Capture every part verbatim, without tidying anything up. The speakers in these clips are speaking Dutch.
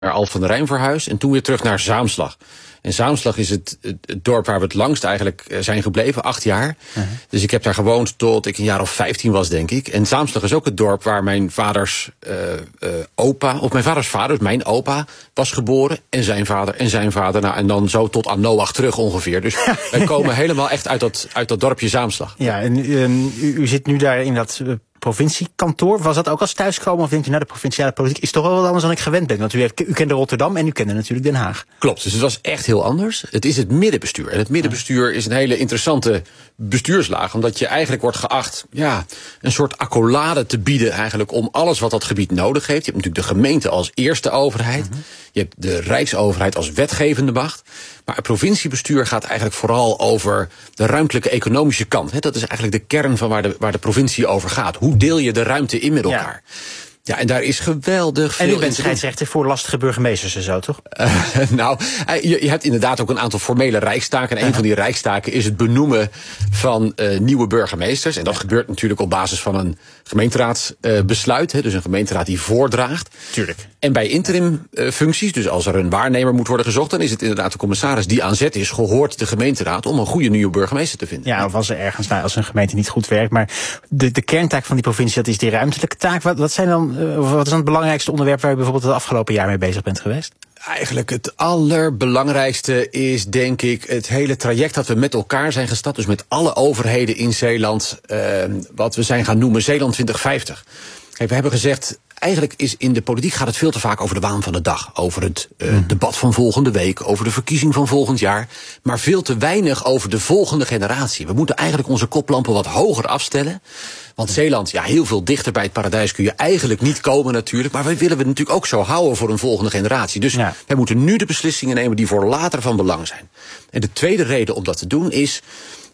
naar Alphen aan de Rijn verhuisd en toen weer terug naar Zaamslag. En Zaamslag is het, het, het dorp waar we het langst eigenlijk zijn gebleven, acht jaar. Uh-huh. Dus ik heb daar gewoond tot ik een jaar of vijftien was, denk ik. En Zaamslag is ook het dorp waar mijn vaders uh, uh, opa, of mijn vaders vader, dus mijn opa, was geboren. En zijn vader en zijn vader. Nou, en dan zo tot aan Noach terug ongeveer. Dus wij komen ja. helemaal echt uit dat, uit dat dorpje Zaamslag. Ja, en um, u, u zit nu daar in dat Uh... provinciekantoor. Was dat ook als thuiskomen? Of denkt u, nou, de provinciale politiek is toch wel wat anders dan ik gewend ben? Want u, heeft, u kende Rotterdam en u kende natuurlijk Den Haag. Klopt, dus het was echt heel anders. Het is het middenbestuur. En het middenbestuur is een hele interessante bestuurslaag. Omdat je eigenlijk wordt geacht, ja, een soort accolade te bieden eigenlijk om alles wat dat gebied nodig heeft. Je hebt natuurlijk de gemeente als eerste overheid. Mm-hmm. Je hebt de Rijksoverheid als wetgevende macht. Maar het provinciebestuur gaat eigenlijk vooral over de ruimtelijke economische kant. Dat is eigenlijk de kern van waar de, waar de provincie over gaat. Hoe deel je de ruimte in met elkaar? Ja. Ja, en daar is geweldig veel. En u bent scheidsrechter voor lastige burgemeesters en zo, toch? Uh, nou, je, je hebt inderdaad ook een aantal formele rijkstaken. En een van die rijkstaken is het benoemen van uh, nieuwe burgemeesters. En dat gebeurt natuurlijk op basis van een gemeenteraadsbesluit. Uh, dus een gemeenteraad die voordraagt. Tuurlijk. En bij interim uh, functies, dus als er een waarnemer moet worden gezocht, dan is het inderdaad de commissaris die aan zet is, gehoord de gemeenteraad om een goede nieuwe burgemeester te vinden. Ja, of als er ergens, nou, als een gemeente niet goed werkt. Maar de, de kerntaak van die provincie, dat is die ruimtelijke taak. Wat, wat zijn dan Uh, wat is dan het belangrijkste onderwerp waar u bijvoorbeeld het afgelopen jaar mee bezig bent geweest? Eigenlijk het allerbelangrijkste is, denk ik, het hele traject dat we met elkaar zijn gestart. Dus met alle overheden in Zeeland, uh, wat we zijn gaan noemen Zeeland twintig vijftig. Kijk, we hebben gezegd, eigenlijk is in de politiek gaat het veel te vaak over de waan van de dag. Over het uh, mm. debat van volgende week, over de verkiezing van volgend jaar. Maar veel te weinig over de volgende generatie. We moeten eigenlijk onze koplampen wat hoger afstellen. Want Zeeland, ja, heel veel dichter bij het paradijs kun je eigenlijk niet komen natuurlijk. Maar wij willen we natuurlijk ook zo houden voor een volgende generatie. Dus ja. wij moeten nu de beslissingen nemen die voor later van belang zijn. En de tweede reden om dat te doen is,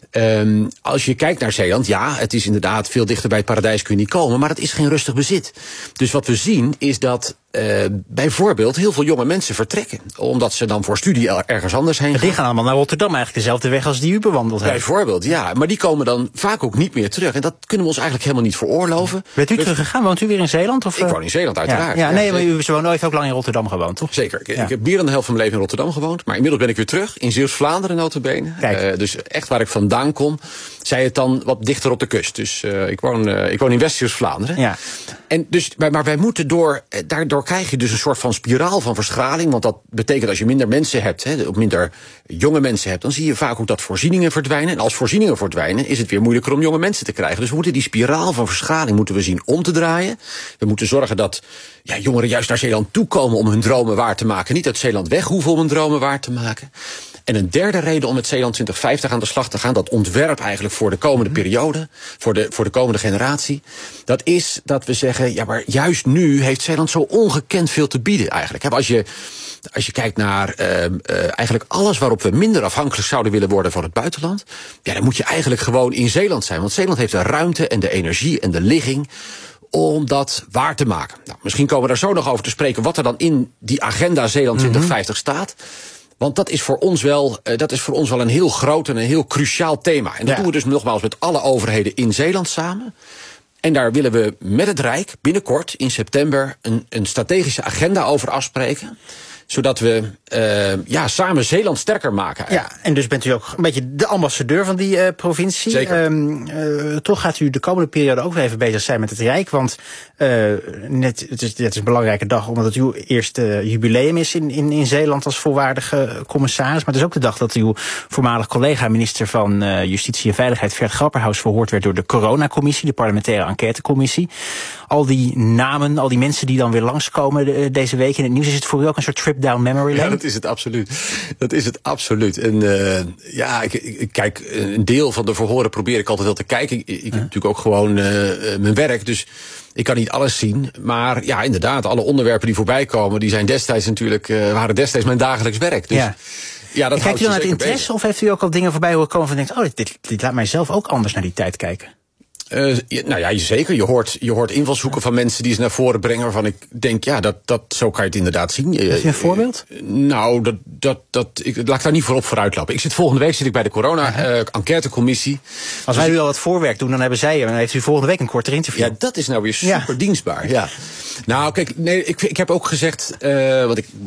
Um, als je kijkt naar Zeeland, ja, het is inderdaad veel dichter bij het paradijs kun je niet komen, maar het is geen rustig bezit. Dus wat we zien is dat uh, bijvoorbeeld heel veel jonge mensen vertrekken, omdat ze dan voor studie ergens anders heen gaan. Die gaan allemaal naar Rotterdam, eigenlijk dezelfde weg als die u bewandeld heeft. Bijvoorbeeld, ja, maar die komen dan vaak ook niet meer terug. En dat kunnen we ons eigenlijk helemaal niet veroorloven. Bent u dus, teruggegaan? Woont u weer in Zeeland? Of? Ik woon in Zeeland, uiteraard. Ja, ja, nee, ja, maar u woont nooit ook lang in Rotterdam gewoond, toch? Zeker. Ik, ja. ik heb meer dan de helft van mijn leven in Rotterdam gewoond, maar inmiddels ben ik weer terug in Zeeuws-Vlaanderen nota bene. Uh, dus echt waar ik vandaan kom, zij het dan wat dichter op de kust. Dus uh, ik, woon, uh, ik woon in West-Zeeuws-Vlaanderen. Ja. En dus, maar, maar wij moeten door, daardoor krijg je dus een soort van spiraal van verschraling. Want dat betekent als je minder mensen hebt, hè, of minder jonge mensen hebt, dan zie je vaak ook dat voorzieningen verdwijnen. En als voorzieningen verdwijnen, is het weer moeilijker om jonge mensen te krijgen. Dus we moeten die spiraal van verschraling moeten we zien om te draaien. We moeten zorgen dat ja, jongeren juist naar Zeeland toekomen om hun dromen waar te maken. Niet uit Zeeland weg hoeven om hun dromen waar te maken. En een derde reden om met Zeeland twintig vijftig aan de slag te gaan, dat ontwerp eigenlijk voor de komende periode, voor de, voor de komende generatie, dat is dat we zeggen, ja, maar juist nu heeft Zeeland zo ongekend veel te bieden eigenlijk. Als je, als je kijkt naar uh, uh, eigenlijk alles waarop we minder afhankelijk zouden willen worden van het buitenland, ja, dan moet je eigenlijk gewoon in Zeeland zijn. Want Zeeland heeft de ruimte en de energie en de ligging om dat waar te maken. Nou, misschien komen we daar zo nog over te spreken wat er dan in die agenda Zeeland twintig vijftig staat. Want dat is voor ons wel, uh, dat is voor ons wel een heel groot en een heel cruciaal thema. En dat ja. doen we dus nogmaals met alle overheden in Zeeland samen. En daar willen we met het Rijk binnenkort in september een, een strategische agenda over afspreken. Zodat we uh, ja, samen Zeeland sterker maken. Eigenlijk. Ja, en dus bent u ook een beetje de ambassadeur van die uh, provincie. Zeker. Um, uh, toch gaat u de komende periode ook weer even bezig zijn met het Rijk. Want uh, net, het, is, het is een belangrijke dag omdat het uw eerste jubileum is in, in, in Zeeland als volwaardige commissaris. Maar het is ook de dag dat uw voormalig collega minister van uh, Justitie en Veiligheid Vert Grapperhaus verhoord werd door de coronacommissie, de parlementaire enquêtecommissie. Al die namen, al die mensen die dan weer langskomen de, deze week in het nieuws, is het voor u ook een soort trip down memory lane? Ja, dat is het absoluut. Dat is het absoluut. En uh, ja, ik, ik kijk, een deel van de verhoren probeer ik altijd wel te kijken. Ik, ik heb uh. natuurlijk ook gewoon uh, mijn werk, dus ik kan niet alles zien. Maar ja, inderdaad, alle onderwerpen die voorbij komen, die zijn destijds natuurlijk, uh, waren destijds mijn dagelijks werk. Dus ja. Ja, dat kijkt u dan naar het interesse bezig, of heeft u ook al dingen voorbij horen komen van denkt, oh, dit, dit, dit laat mij zelf ook anders naar die tijd kijken? Uh, ja, nou ja, zeker. Je hoort, je hoort invalshoeken van mensen die ze naar voren brengen, waarvan ik denk, ja, dat, dat, zo kan je het inderdaad zien. Heb je een voorbeeld? Uh, nou, dat, dat, dat, ik, laat ik daar niet voorop vooruitlopen. Ik zit volgende week zit ik bij de corona-enquêtecommissie. Uh, Als wij nu al wat voorwerk doen, dan hebben zij, dan heeft u volgende week een korter interview. Ja, dat is nou weer super ja. dienstbaar. Ja. Nou, kijk, nee, ik, ik heb ook gezegd, uh, want ik